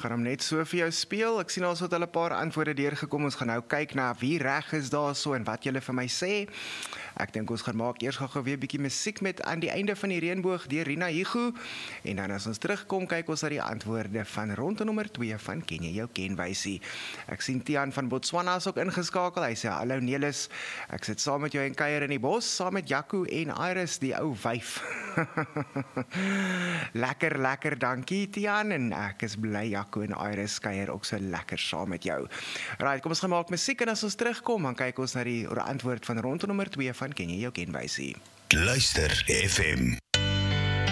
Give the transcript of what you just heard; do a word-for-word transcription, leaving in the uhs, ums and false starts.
gaan hom net so vir jou speel. Ek sien also het hulle 'n paar antwoorde deurgekom. Ons gaan nou kyk na wie reg is daar so en wat julle vir my sê. Ek dink ons gaan maak eers gou weer 'n bietjie musiek met Aan die einde van die reënboog deur Rina Hugo. En dan as ons terugkom, kyk ons na die antwoorde van ronde nommer twee van Ken jy jou kenwysie. Ek sien Tian van Botswana is ook ingeskakel. Hy sê hallo Nelis. Ek sit saam met jou en kuier in die bos saam met Jaco en Iris, die ou wyf. lekker, lekker, dankie Tian. En ek is bly Jaco en Iris kuier ook so lekker saam met jou. Right, kom ons gaan maak musiek en as ons terugkom, dan kyk ons na die antwoord van ronde nommer twee van Ken jy jou kenwysie. Luister F M.